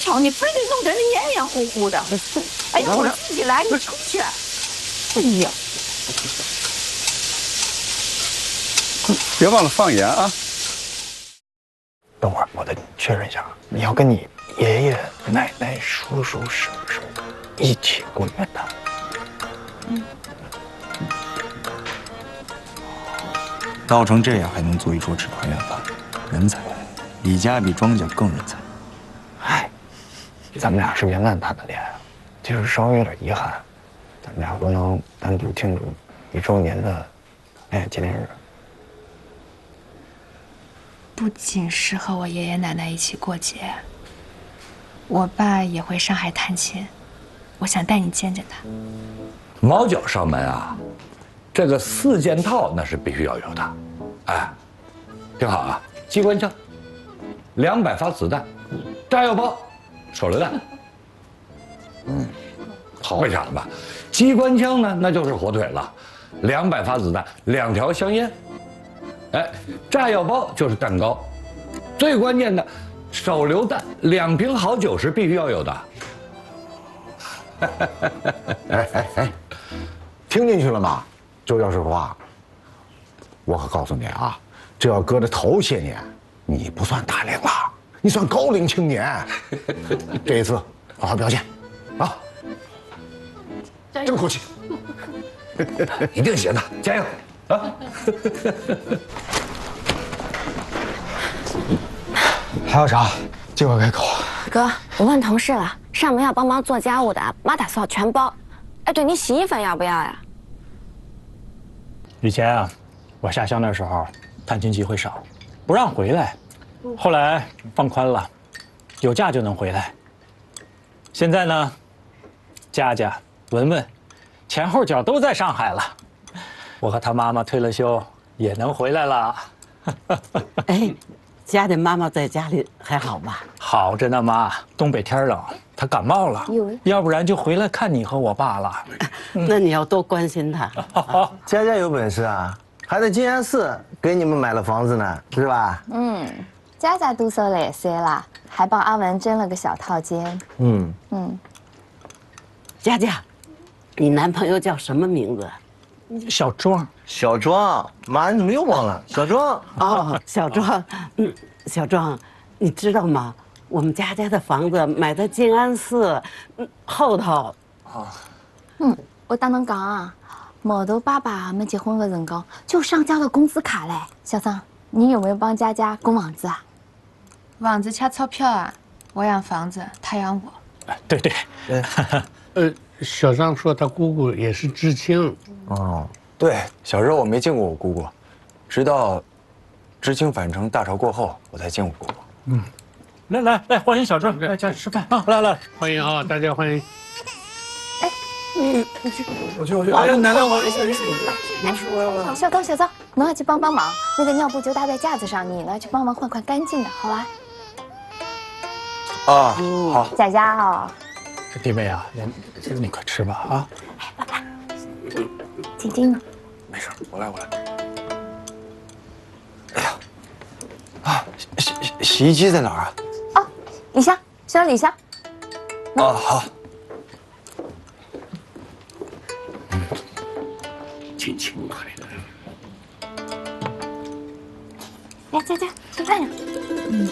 瞧你，非得弄得人黏黏糊糊的。哎呀，我自己来，你出去。哎呀， 别忘了放盐啊！ 等会儿我得确认一下，你要跟你爷爷奶奶、叔叔婶婶一起过元旦。 闹成这样还能做一桌吃团圆饭，人才！李家比庄家更人才。 哎，咱们俩是元旦谈的恋爱，其实稍微有点遗憾，咱们俩不能单独庆祝1周年的纪念日。 不仅是和我爷爷奶奶一起过节，我爸也回上海探亲，我想带你见见他。 毛脚上门啊，这个4件套那是必须要有的。哎，听好啊，机关枪，200发子弹，炸药包，手榴弹。好会想了吧？机关枪呢，那就是火腿了，200发子弹，2条香烟。哎，炸药包就是蛋糕，最关键的，手榴弹2瓶好酒是必须要有的。 哎，听进去了吗？周教师傅啊，我可告诉你啊，这要搁着头些年，你不算大龄了，你算高龄青年。这一次好好表现，啊！这么口气， 一定行的，加油！啊！ 还有啥？尽快开口。 哥，我问同事了，上门要帮忙做家务的，妈打扫全包。哎，对，你洗衣粉要不要呀？ 以前啊，我下乡的时候，探亲机会少，不让回来。后来放宽了，有假就能回来。现在呢，佳佳、文文，前后脚都在上海了。我和他妈妈退了休，也能回来了。 哎，佳佳妈妈在家里还好吧？ 好着呢，妈。东北天冷，她感冒了，要不然就回来看你和我爸了。 那你要多关心她。 佳佳有本事啊，还在静安寺给你们买了房子呢，是吧？ 佳佳都收了也些啦，还帮阿文争了个小套间。 佳佳，你男朋友叫什么名字？ 小庄。 小庄，妈，你怎么又忘了？小庄。 哦，小庄，小庄，你知道吗？我们佳佳的房子买在静安寺后头。 我打侬讲啊，毛头爸爸没结婚的辰光就上交了工资卡嘞。小张，你有没有帮佳佳供房子啊？ 房子掐钞票啊，我养房子，他养我。 对。 小张说他姑姑也是知青。 哦，对，小时候我没见过我姑姑，直到知青返城大潮过后，我才见过姑姑。 来，欢迎小庄来家里吃饭啊！来， 欢迎啊，大家欢迎。 我去。哎呀，奶奶， 小张，侬要去帮忙，那个尿布就搭在架子上，你呢去帮忙换干净的，好吧？ 啊，好。 佳佳哦。 弟妹啊，你快吃吧啊！ 哎，爸爸，晶晶呢？ 没事，我来。哎呀，啊，洗衣机在哪儿啊？ 哦，里箱，收里箱。 哦，好。 轻轻快的。 来，佳佳吃饭呀。